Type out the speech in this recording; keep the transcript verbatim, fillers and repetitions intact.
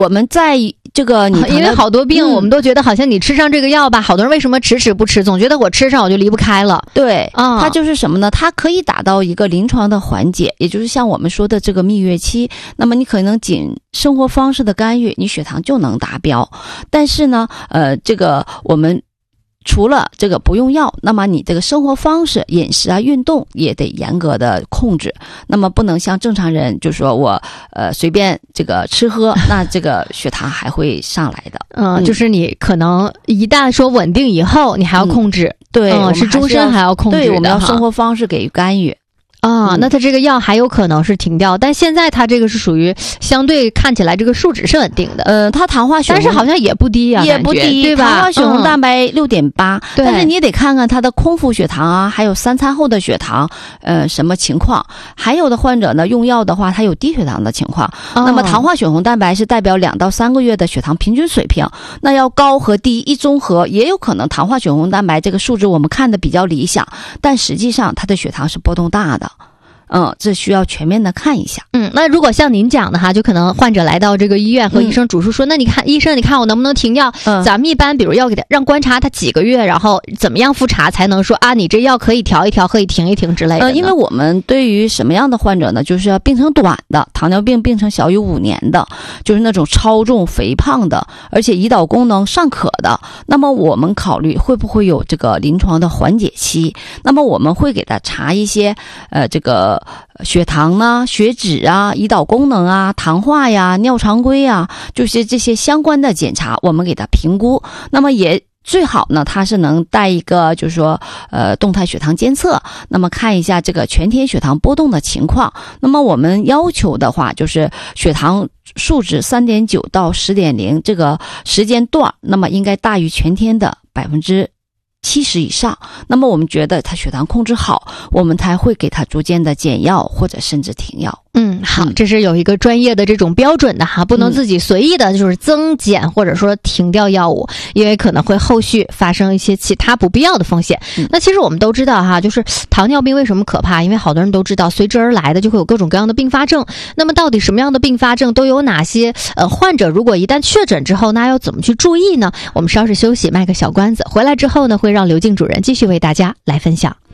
我们在这个你因为好多病、嗯、我们都觉得好像你吃上这个药吧，好多人为什么迟迟不吃，总觉得我吃上我就离不开了。 对、嗯、它就是什么呢，它可以达到一个临床的缓解，也就是像我们说的这个蜜月期，那么你可能仅生活方式的干预你血糖就能达标，但是呢呃，这个我们除了这个不用药，那么你这个生活方式饮食啊运动也得严格的控制，那么不能像正常人就说我呃随便这个吃喝那这个血糖还会上来的。 嗯、呃，就是你可能一旦说稳定以后你还要控制、嗯、 对、 嗯、是终身还要控制的。 对，我们要生活方式给予干预啊、嗯，那它这个药还有可能是停掉，但现在它这个是属于相对看起来这个数值是稳定的， 呃，它糖化血红， 但是好像也不低啊， 也不低， 对吧？ 糖化血红蛋白六点八，但是你得看看它的空腹血糖啊，还有三餐后的血糖，呃，什么情况？还有的患者呢，用药的话，它有低血糖的情况。哦、那么糖化血红蛋白是代表两到三个月的血糖平均水平，那要高和低一综合，也有可能糖化血红蛋白这个数值我们看的比较理想，但实际上它的血糖是波动大的。嗯，这需要全面的看一下。 嗯，那如果像您讲的哈，就可能患者来到这个医院和医生主诉说，嗯、那你看医生，你看我能不能停药？嗯，咱们一般比如要给他让观察他几个月，然后怎么样复查才能说啊，你这药可以调一调，可以停一停之类的。 呃，因为我们对于什么样的患者呢，就是要病程短的，糖尿病病程小于五年的，就是那种超重肥胖的，而且胰岛功能尚可的，那么我们考虑会不会有这个临床的缓解期，那么我们会给他查一些呃这个血糖呢、血脂啊、胰岛功能啊、糖化呀、尿常规啊，就是这些相关的检查，我们给他评估。那么也最好呢，它是能带一个就是说呃动态血糖监测，那么看一下这个全天血糖波动的情况。那么我们要求的话就是血糖数值 三点九 到 十点零 这个时间段，那么应该大于全天的百分之七十以上，那么我们觉得他血糖控制好，我们才会给他逐渐的减药或者甚至停药。 嗯，好，这是有一个专业的这种标准的哈，不能自己随意的就是增减或者说停掉药物，因为可能会后续发生一些其他不必要的风险。嗯、那其实我们都知道哈，就是糖尿病为什么可怕？因为好多人都知道随之而来的就会有各种各样的并发症。那么到底什么样的并发症都有哪些？呃，患者如果一旦确诊之后，那要怎么去注意呢？我们稍事休息，卖个小关子，回来之后呢，会让刘静主任继续为大家来分享。